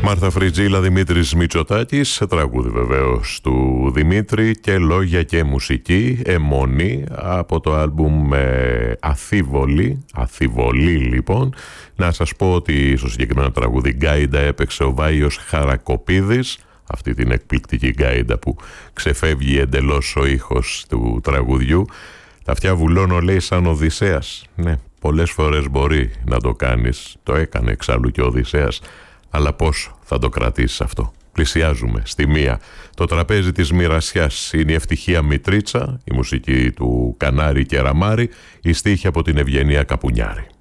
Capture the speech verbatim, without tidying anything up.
Μάρθα Φριτζίλα, Δημήτρης Μητσοτάκης, σε τραγούδι βεβαίως του Δημήτρη και λόγια και μουσική, αιμονή από το άλμπουμ ε, Αθήβολη, Αθήβολη λοιπόν. Να σας πω ότι στο συγκεκριμένο τραγούδι γκάιντα έπαιξε ο Βάιος Χαρακοπίδης, αυτή την εκπληκτική γκάιντα που ξεφεύγει εντελώς ο ήχος του τραγουδιού. Τα αυτιά βουλώνω λέει σαν Οδυσσέας. Ναι, πολλές φορές μπορεί να το κάνεις, το έκανε εξάλλου και ο Οδυσσέας. Αλλά πώς θα το κρατήσεις αυτό? Πλησιάζουμε στη μία. Το τραπέζι της μοιρασιάς είναι η Ευτυχία Μητρίτσα, η μουσική του Κανάρη και Ραμάρη, η στίχη από την Ευγενία Καπουνιάρη.